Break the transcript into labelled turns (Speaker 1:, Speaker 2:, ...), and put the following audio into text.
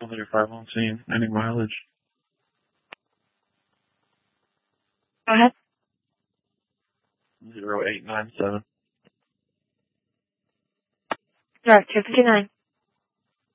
Speaker 1: Letter 5 on scene. Any mileage?
Speaker 2: Go ahead.
Speaker 1: 0897.
Speaker 2: Direct 259.